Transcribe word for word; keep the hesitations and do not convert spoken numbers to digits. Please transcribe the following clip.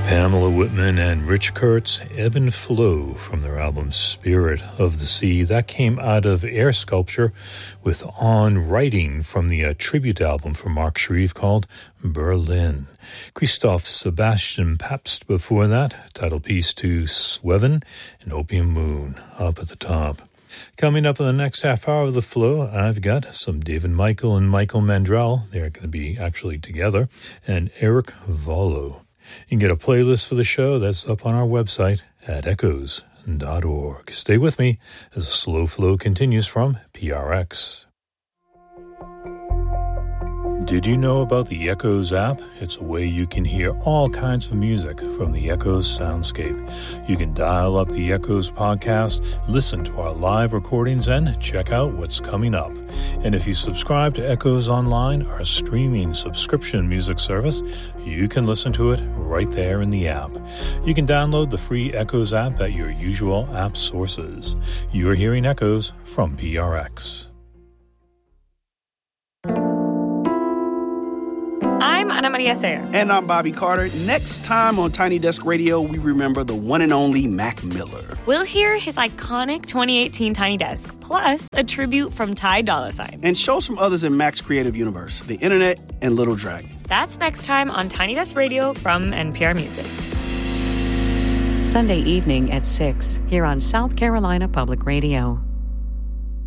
Pamela Whitman and Rich Kurtz, Ebb and Flow, from their album Spirit of the Sea. That came out of Air Sculpture, with On Writing from the uh, tribute album from Mark Shreve called Berlin. Christoph Sebastian Pabst before that, title piece to Sweven and Opium Moon up at the top. Coming up in the next half hour of the flow, I've got some David Michael and Michael Mandrell. They're going to be actually together. And Eric Vollo. You can get a playlist for the show that's up on our website at echoes dot org. Stay with me as the slow flow continues from P R X. Did you know about the Echoes app? It's a way you can hear all kinds of music from the Echoes soundscape. You can dial up the Echoes podcast, listen to our live recordings, and check out what's coming up. And if you subscribe to Echoes Online, our streaming subscription music service, you can listen to it right there in the app. You can download the free Echoes app at your usual app sources. You're hearing Echoes from P R X. I'm Ana Maria Sayer. And I'm Bobby Carter. Next time on Tiny Desk Radio, we remember the one and only Mac Miller. We'll hear his iconic twenty eighteen Tiny Desk, plus a tribute from Ty Dolla $ign. And shows from others in Mac's creative universe, the internet and Little Dragon. That's next time on Tiny Desk Radio from N P R Music. Sunday evening at six, here on South Carolina Public Radio.